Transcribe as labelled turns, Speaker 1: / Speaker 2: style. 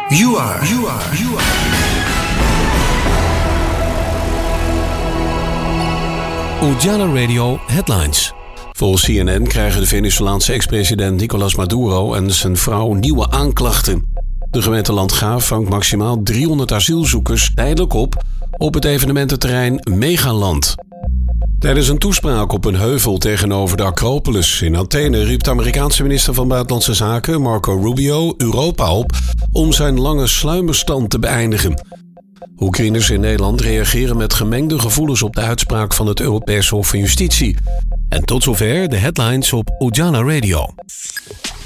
Speaker 1: You are.
Speaker 2: Ujala Radio Headlines. Volgens CNN krijgen de Venezolaanse ex-president Nicolás Maduro en zijn vrouw nieuwe aanklachten. De gemeente Landgraaf vangt maximaal 300 asielzoekers tijdelijk op het evenemententerrein Megaland. Tijdens een toespraak op een heuvel tegenover de Acropolis in Athene riep de Amerikaanse minister van Buitenlandse Zaken Marco Rubio Europa op om zijn lange sluimerstand te beëindigen. Oekraïners in Nederland reageren met gemengde gevoelens op de uitspraak van het Europees Hof van Justitie. En tot zover de headlines op Ujala Radio.